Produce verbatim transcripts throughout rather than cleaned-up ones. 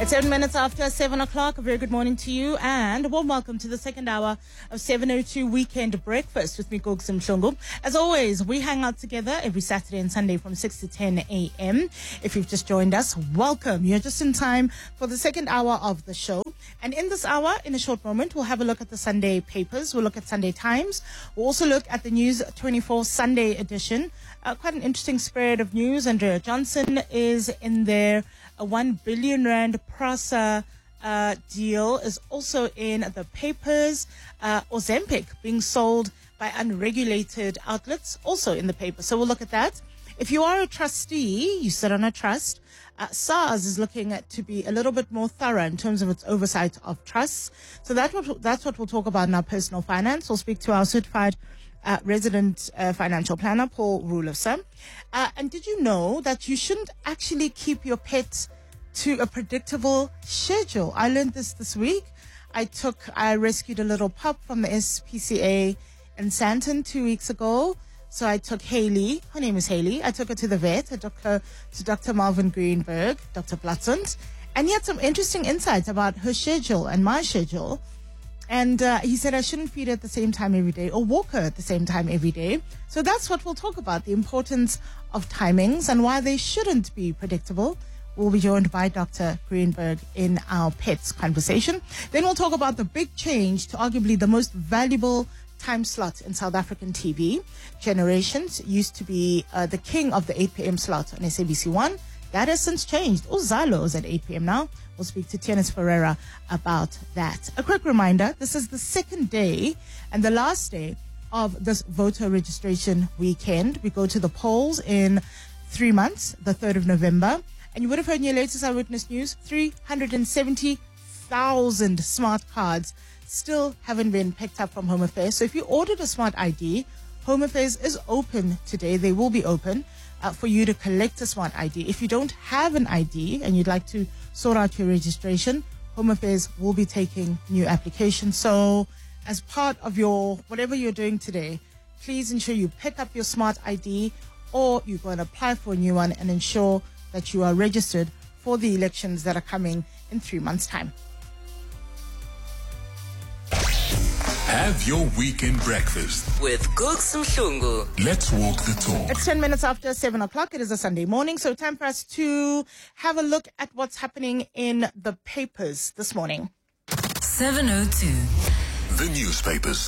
It's seven minutes after seven o'clock. A very good morning to you and a warm welcome to the second hour of seven oh two Weekend Breakfast with me, Gogsim Mhlungu. As always, we hang out together every Saturday and Sunday from six to ten a.m. If you've just joined us, welcome. You're just in time for the second hour of the show. And in this hour, in a short moment, we'll have a look at the Sunday papers. We'll look at Sunday Times. We'll also look at the News twenty-four Sunday edition. Uh, quite an interesting spread of news. Andrea Johnson is in there. A one billion rand PRASA uh, deal is also in the papers. Uh, Ozempic being sold by unregulated outlets, also in the paper. So we'll look at that. If you are a trustee, you sit on a trust. Uh, SARS is looking at to be a little bit more thorough in terms of its oversight of trusts. So that what, that's what we'll talk about in our personal finance. We'll speak to our certified Uh, resident uh, financial planner, Paul Rulofsa. Uh, and did you know that you shouldn't actually keep your pet to a predictable schedule? I learned this this week. I took, I rescued a little pup from the S P C A in Sandton two weeks ago. So I took Haley, her name is Haley. I took her to the vet. I took her to Doctor Marvin Greenberg, Doctor Platzund. And he had some interesting insights about her schedule and my schedule. And uh, he said I shouldn't feed her at the same time every day or walk her at the same time every day. So that's what we'll talk about, the importance of timings and why they shouldn't be predictable. We'll be joined by Doctor Greenberg in our pets conversation. Then we'll talk about the big change to arguably the most valuable time slot in South African T V. Generations used to be uh, the king of the eight p.m. slot on S A B C one. That has since changed. Uzalo is at eight p.m. now. We'll speak to Tianis Ferreira about that. A quick reminder, this is the second day and the last day of this voter registration weekend. We go to the polls in three months, the third of November. And you would have heard in your latest Eyewitness News, three hundred seventy thousand smart cards still haven't been picked up from Home Affairs. So if you ordered a smart I D, Home Affairs is open today. They will be open Uh, for you to collect a smart I D. If you don't have an I D and you'd like to sort out your registration, Home Affairs will be taking new applications. So as part of your, whatever you're doing today, please ensure you pick up your smart I D or you go and apply for a new one and ensure that you are registered for the elections that are coming in three months' time. Have your weekend breakfast with Gogsim Mhlungu. Let's walk the talk. It's ten minutes after seven o'clock. It is a Sunday morning, so time for us to have a look at what's happening in the papers this morning. seven oh two. The newspapers.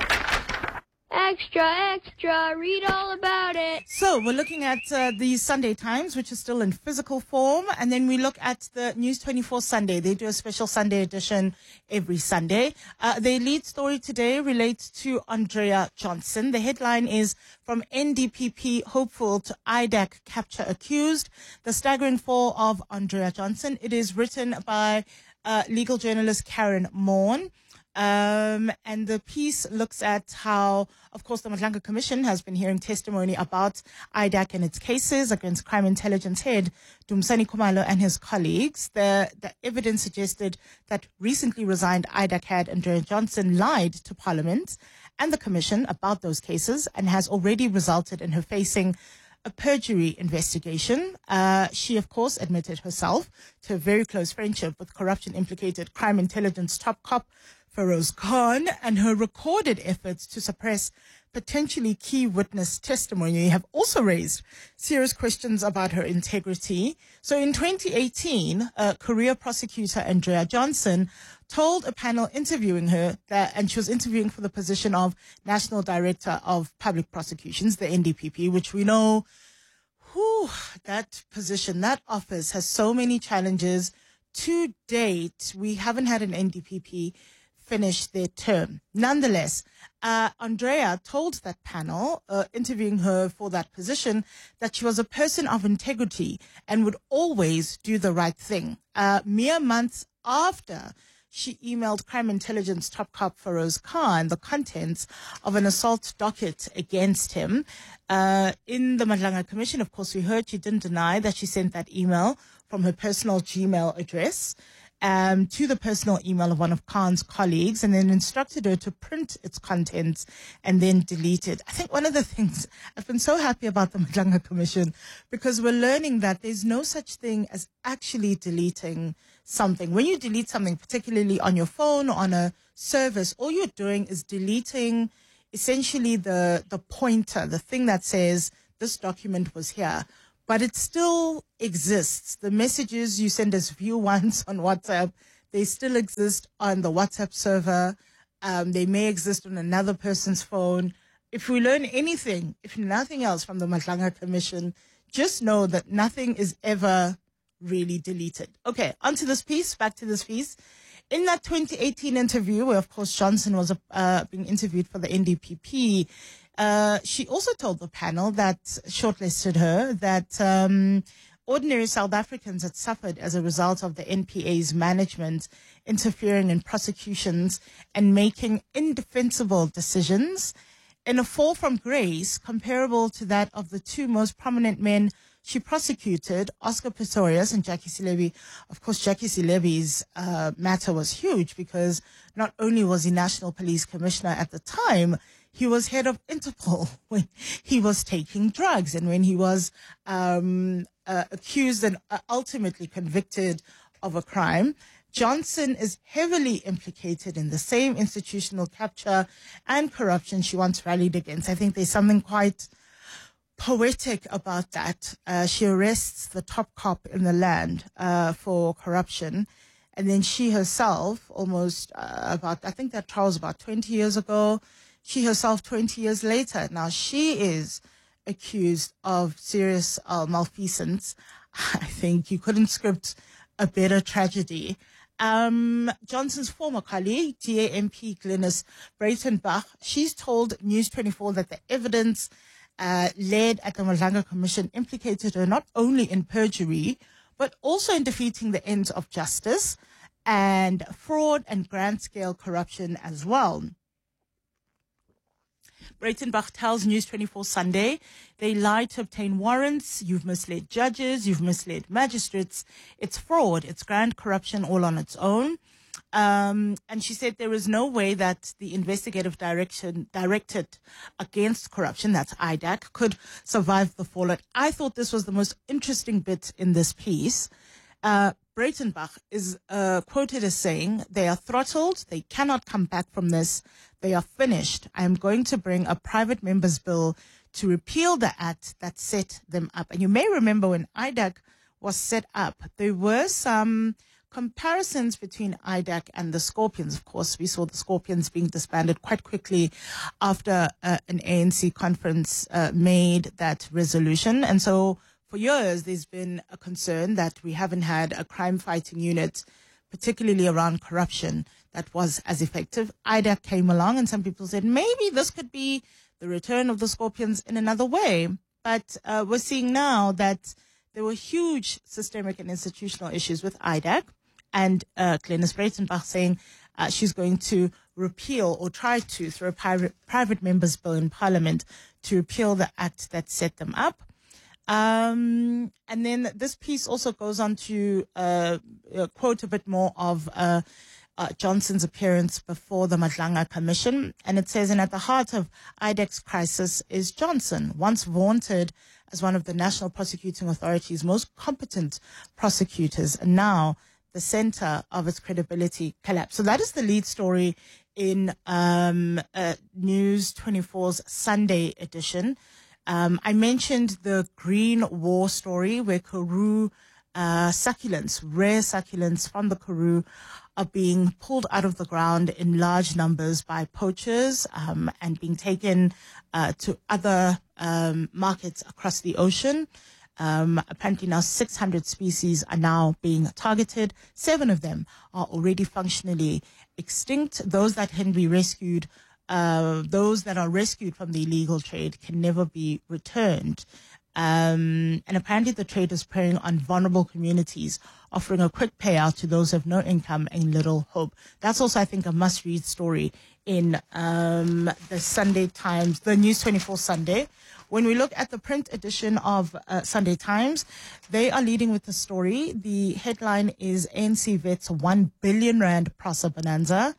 Extra, extra, read all about it. So we're looking at uh, the Sunday Times, which is still in physical form. And then we look at the News twenty-four Sunday. They do a special Sunday edition every Sunday. Uh, their lead story today relates to Andrea Johnson. The headline is From N D P P Hopeful to I D A C Capture Accused. The Staggering Fall of Andrea Johnson. It is written by uh, legal journalist Karen Maughan. Um, and the piece looks at how, of course, the Madlanga Commission has been hearing testimony about I D A C and its cases against crime intelligence head Dumisani Khumalo and his colleagues. The, the evidence suggested that recently resigned I D A C head Andrea Johnson lied to Parliament and the Commission about those cases and has already resulted in her facing a perjury investigation. Uh, she, of course, admitted herself to a very close friendship with corruption-implicated crime intelligence top cop Feroz Khan, and her recorded efforts to suppress potentially key witness testimony have also raised serious questions about her integrity. So in twenty eighteen, uh, career prosecutor Andrea Johnson told a panel interviewing her that, and she was interviewing for the position of National Director of Public Prosecutions, the N D P P, which we know, whew, that position, that office has so many challenges. To date, we haven't had an N D P P finish their term. Nonetheless, uh, Andrea told that panel, uh, interviewing her for that position, that she was a person of integrity and would always do the right thing. Uh, mere months after she emailed crime intelligence top cop Feroz Khan the contents of an assault docket against him. Uh, in the Madlanga Commission, of course, we heard she didn't deny that she sent that email from her personal Gmail address. um, to the personal email of one of Khan's colleagues and then instructed her to print its contents and then delete it. I think one of the things, I've been so happy about the Madlanga Commission because we're learning that there's no such thing as actually deleting something. When you delete something, particularly on your phone or on a service, all you're doing is deleting essentially the, the pointer, the thing that says this document was here. But it still exists. The messages you send as view once on WhatsApp, they still exist on the WhatsApp server. Um, they may exist on another person's phone. If we learn anything, if nothing else from the Madlanga Commission, just know that nothing is ever really deleted. Okay, onto this piece, back to this piece. In that twenty eighteen interview, where, of course, Johnson was uh, being interviewed for the N D P P, Uh, she also told the panel that shortlisted her that um, ordinary South Africans had suffered as a result of the N P A's management interfering in prosecutions and making indefensible decisions in a fall from grace comparable to that of the two most prominent men she prosecuted, Oscar Pistorius and Jackie Selebi. Of course, Jackie Selebi's uh, matter was huge because not only was he National Police Commissioner at the time, he was head of Interpol when he was taking drugs and when he was um, uh, accused and uh, ultimately convicted of a crime. Johnson is heavily implicated in the same institutional capture and corruption she once rallied against. I think there's something quite poetic about that. Uh, she arrests the top cop in the land uh, for corruption. And then she herself, almost uh, about, I think that trial was about twenty years ago, she herself twenty years later. Now she is accused of serious uh, malfeasance. I think you couldn't script a better tragedy. Um, Johnson's former colleague, D A M P Glynis Breitenbach, she's told News twenty-four that the evidence uh, led at the Madlanga Commission implicated her not only in perjury, but also in defeating the ends of justice and fraud and grand-scale corruption as well. Breitenbach tells News twenty-four Sunday, they lied to obtain warrants, you've misled judges, you've misled magistrates, it's fraud, it's grand corruption all on its own. Um, and she said there is no way that the investigative direction directed against corruption, that's I D A C, could survive the fallout. I thought this was the most interesting bit in this piece. Uh, Breitenbach is uh, quoted as saying, they are throttled, they cannot come back from this, they are finished. I am going to bring a private member's bill to repeal the act that set them up. And you may remember when I D A C was set up, there were some comparisons between I D A C and the Scorpions. Of course, we saw the Scorpions being disbanded quite quickly after uh, an A N C conference uh, made that resolution. And so for years, there's been a concern that we haven't had a crime-fighting unit, particularly around corruption, that was as effective. I D A C came along and some people said maybe this could be the return of the Scorpions in another way. But uh, we're seeing now that there were huge systemic and institutional issues with I D A C. And uh, Glynis Breitenbach saying uh, she's going to repeal or try to, through a private, private member's bill in Parliament, to repeal the act that set them up. Um, and then this piece also goes on to uh, uh, quote a bit more of uh, uh, Johnson's appearance before the Madlanga Commission. And it says, and at the heart of I D A C's crisis is Johnson, once vaunted as one of the National Prosecuting Authority's most competent prosecutors, and now the center of its credibility collapse. So that is the lead story in um, uh, News twenty-four's Sunday edition. Um, I mentioned the Green War story where Karoo uh, succulents, rare succulents from the Karoo, are being pulled out of the ground in large numbers by poachers um, and being taken uh, to other um, markets across the ocean. Um, apparently now six hundred species are now being targeted. Seven of them are already functionally extinct. Those that can be rescued, uh, those that are rescued from the illegal trade can never be returned. Um, and apparently the trade is preying on vulnerable communities, offering a quick payout to those who have no income and little hope. That's also, I think, a must-read story in um, the Sunday Times, the News twenty-four Sunday, When we look at the print edition of uh, Sunday Times, they are leading with the story. The headline is A N C vets one billion rand PRASA bonanza.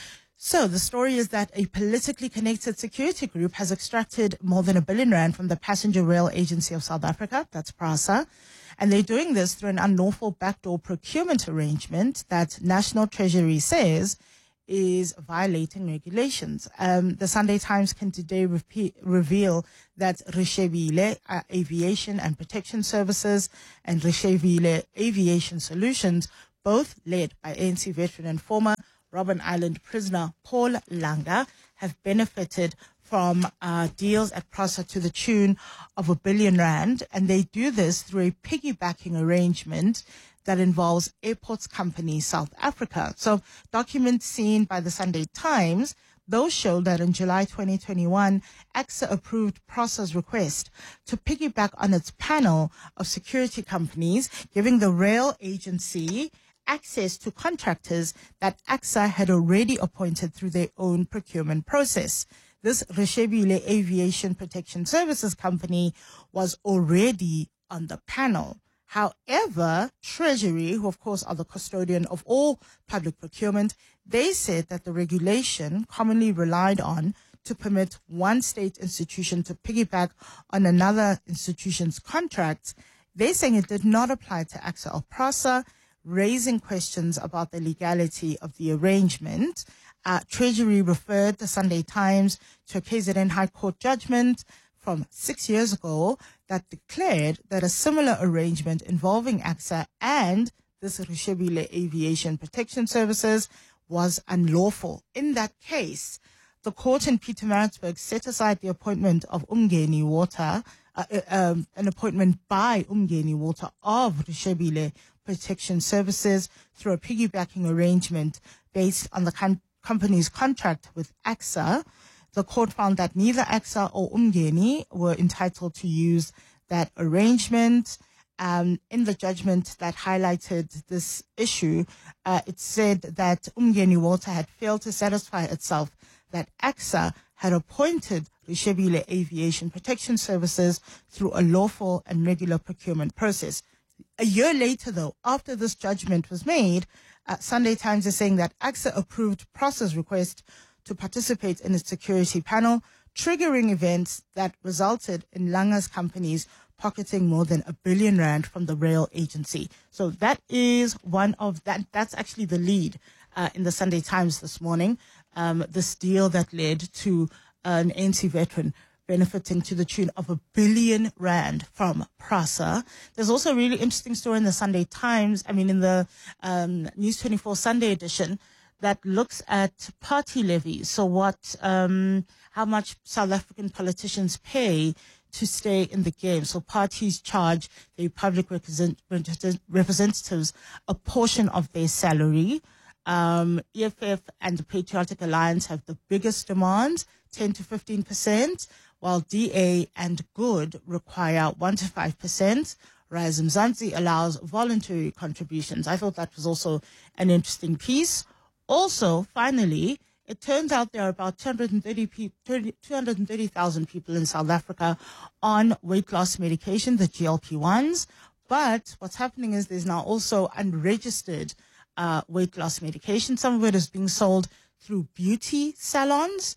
So the story is that a politically connected security group has extracted more than a billion rand from the Passenger Rail Agency of South Africa, that's PRASA, and they're doing this through an unlawful backdoor procurement arrangement that National Treasury says is violating regulations. Um, the Sunday Times can today repeat, reveal that Rishebile uh, Aviation and Protection Services and Rishebile Aviation Solutions, both led by A N C veteran and former Robben Island prisoner Paul Langa, have benefited from uh, deals at PRASA to the tune of a billion rand, and they do this through a piggybacking arrangement that involves Airports Company South Africa. So documents seen by the Sunday Times, those show that in July twenty twenty-one, AXA approved PRASA's request to piggyback on its panel of security companies, giving the rail agency access to contractors that AXA had already appointed through their own procurement process. This Rishebile Aviation Protection Services company was already on the panel. However, Treasury, who of course are the custodian of all public procurement, they said that the regulation commonly relied on to permit one state institution to piggyback on another institution's contracts, they're saying it did not apply to AXA or PRASA, raising questions about the legality of the arrangement. Uh, Treasury referred the Sunday Times to a K Z N High Court judgment from six years ago that declared that a similar arrangement involving AXA and this Rishebile Aviation Protection Services was unlawful. In that case, the court in Pietermaritzburg set aside the appointment of Umgeni Water, uh, um, an appointment by Umgeni Water of Rishebile Protection Services through a piggybacking arrangement based on the com- company's contract with AXA. The court found that neither AXA or Umgeni were entitled to use that arrangement. Um, in the judgment that highlighted this issue, uh, it said that Umgeni Water had failed to satisfy itself that AXA had appointed Rishebile Aviation Protection Services through a lawful and regular procurement process. A year later, though, after this judgment was made, uh, Sunday Times is saying that AXA approved PRASA's request to participate in its security panel, triggering events that resulted in Langa's companies pocketing more than a billion rand from the rail agency. So that is one of that. That's actually the lead uh, in the Sunday Times this morning. Um, this deal that led to an A N C veteran benefiting to the tune of a billion rand from PRASA. There's also a really interesting story in the Sunday Times, I mean in the um, News twenty-four Sunday edition, that looks at party levies. So what, um, how much South African politicians pay to stay in the game. So parties charge their public represent, representatives a portion of their salary. Um, E F F and the Patriotic Alliance have the biggest demands, ten to fifteen percent, while D A and Good require one to five percent. Rise Mzansi allows voluntary contributions. I thought that was also an interesting piece. Also, finally, it turns out there are about two hundred thirty thousand people in South Africa on weight loss medication, the G L P ones. But what's happening is there's now also unregistered uh, weight loss medication. Some of it is being sold through beauty salons,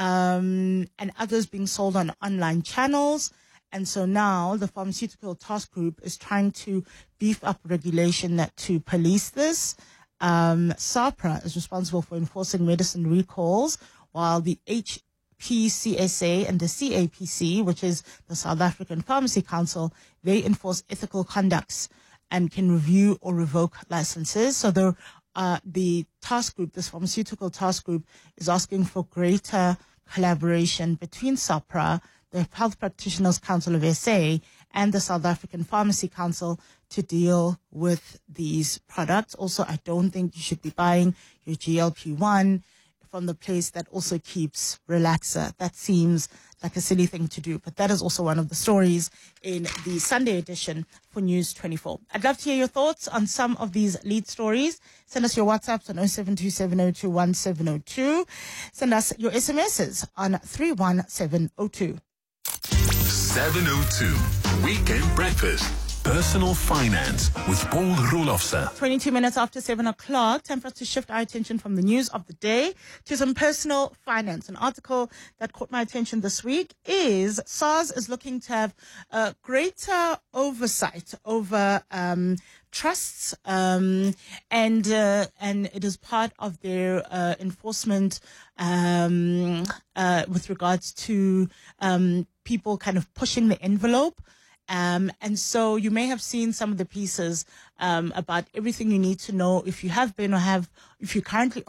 um, and others being sold on online channels. And so now the Pharmaceutical Task Group is trying to beef up regulation that, to police this. Um, SAHPRA is responsible for enforcing medicine recalls, while the H P C S A and the C A P C, which is the South African Pharmacy Council, they enforce ethical conducts and can review or revoke licenses. So the, uh, the task group, this pharmaceutical task group, is asking for greater collaboration between SAHPRA, the Health Practitioners Council of S A, and the South African Pharmacy Council to deal with these products. Also, I don't think you should be buying your G L P one from the place that also keeps Relaxer. That seems like a silly thing to do, but that is also one of the stories in the Sunday edition for News twenty-four. I'd love to hear your thoughts on some of these lead stories. Send us your WhatsApps on oh seven two seven oh two one seven oh two. Send us your S M Ses on three one seven oh two. seven oh two Weekend Breakfast. Personal Finance with Paul Roelofse. twenty-two minutes after seven o'clock, time for us to shift our attention from the news of the day to some personal finance. An article that caught my attention this week is SARS is looking to have uh, greater oversight over um, trusts, um, and uh, and it is part of their uh, enforcement um, uh, with regards to um, people kind of pushing the envelope. Um, and so you may have seen some of the pieces um, about everything you need to know if you have been or have, if you currently